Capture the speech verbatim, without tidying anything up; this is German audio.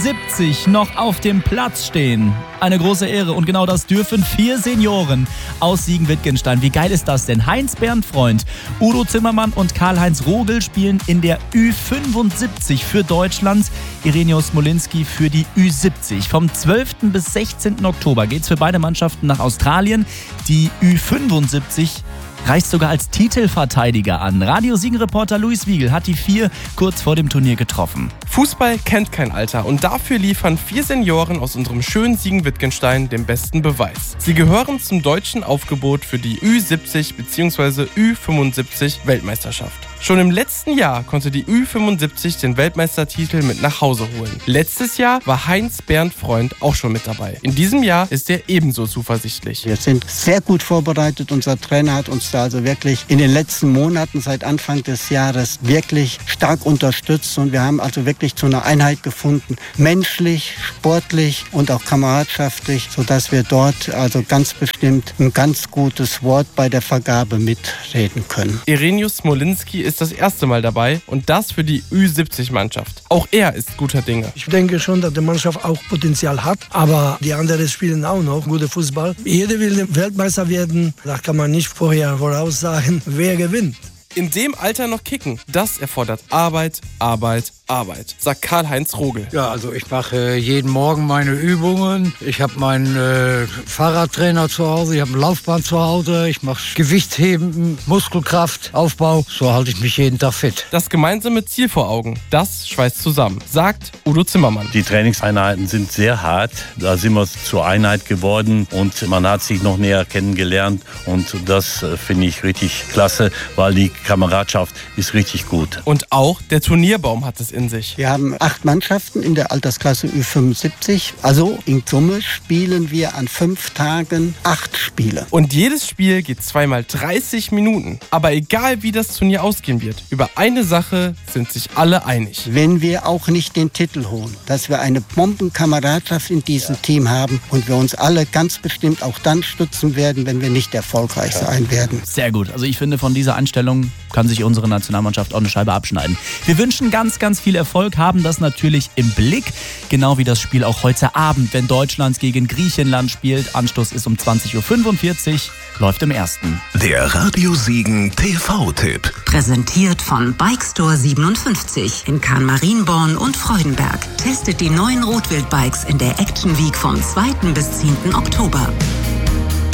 siebzig noch auf dem Platz stehen. Eine große Ehre und genau das dürfen vier Senioren aus Siegen-Wittgenstein. Wie geil ist das denn? Heinz-Bernd Freund, Udo Zimmermann und Karl-Heinz Rogel spielen in der Ü fünfundsiebzig für Deutschland. Irenio Smolinski für die Ü siebzig. Vom zwölften bis sechzehnten Oktober geht's für beide Mannschaften nach Australien. Die Ü fünfundsiebzig reist sogar als Titelverteidiger an. Radio Siegen-Reporter Luis Wiegel hat die vier kurz vor dem Turnier getroffen. Fußball kennt kein Alter und dafür liefern vier Senioren aus unserem schönen Siegen-Wittgenstein den besten Beweis. Sie gehören zum deutschen Aufgebot für die Ü siebzig bzw. Ü fünfundsiebzig Weltmeisterschaft. Schon im letzten Jahr konnte die Ü fünfundsiebzig den Weltmeistertitel mit nach Hause holen. Letztes Jahr war Heinz-Bernd Freund auch schon mit dabei. In diesem Jahr ist er ebenso zuversichtlich. Wir sind sehr gut vorbereitet. Unser Trainer hat uns da also wirklich in den letzten Monaten seit Anfang des Jahres wirklich stark unterstützt und wir haben also wirklich zu einer Einheit gefunden, menschlich, sportlich und auch kameradschaftlich, sodass wir dort also ganz bestimmt ein ganz gutes Wort bei der Vergabe mitreden können. Irenio Smolinski ist das erste Mal dabei und das für die Ü siebzig-Mannschaft. Auch er ist guter Dinge. Ich denke schon, dass die Mannschaft auch Potenzial hat, aber die anderen spielen auch noch gute Fußball. Jeder will Weltmeister werden, da kann man nicht vorher voraussagen, wer gewinnt. In dem Alter noch kicken, das erfordert Arbeit, Arbeit, Arbeit, sagt Karl-Heinz Rogel. Ja, also ich mache jeden Morgen meine Übungen. Ich habe meinen äh, Fahrradtrainer zu Hause, ich habe ein Laufband zu Hause, ich mache Gewichtheben, Muskelkraft, Aufbau. So halte ich mich jeden Tag fit. Das gemeinsame Ziel vor Augen, das schweißt zusammen, sagt Udo Zimmermann. Die Trainingseinheiten sind sehr hart. Da sind wir zur Einheit geworden und man hat sich noch näher kennengelernt. Und das äh, finde ich richtig klasse, weil die Kameradschaft ist richtig gut. Und auch der Turnierbaum hat es in sich. Wir haben acht Mannschaften in der Altersklasse Ü fünfundsiebzig. Also in Summe spielen wir an fünf Tagen acht Spiele. Und jedes Spiel geht zweimal dreißig Minuten. Aber egal wie das Turnier ausgehen wird, über eine Sache sind sich alle einig. Wenn wir auch nicht den Titel holen, dass wir eine Bombenkameradschaft in diesem ja. Team haben und wir uns alle ganz bestimmt auch dann stützen werden, wenn wir nicht erfolgreich ja. sein werden. Sehr gut. Also ich finde, von dieser Einstellung kann sich unsere Nationalmannschaft auch eine Scheibe abschneiden. Wir wünschen ganz, ganz viel Erfolg, haben das natürlich im Blick. Genau wie das Spiel auch heute Abend, wenn Deutschland gegen Griechenland spielt. Anstoß ist um zwanzig Uhr fünfundvierzig, läuft im ersten. Der Radio Siegen T V-Tipp. Präsentiert von Bikestore siebenundfünfzig in Kahn-Marienborn und Freudenberg. Testet die neuen Rotwild-Bikes in der Action Week vom zweiten bis zehnten Oktober.